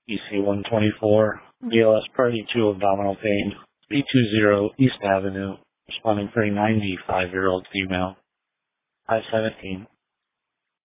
EC124, BLS Party 2 abdominal pain, B20 East Avenue, responding 390, 5-year-old female, I-17.